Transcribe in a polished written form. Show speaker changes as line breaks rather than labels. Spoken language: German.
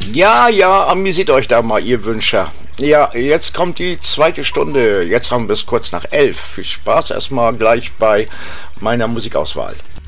Ja, ja, amüsiert euch da mal, ihr Wünscher. Ja, jetzt kommt die zweite Stunde. Jetzt haben wir es kurz nach 11. Viel Spaß erstmal gleich bei meiner Musikauswahl.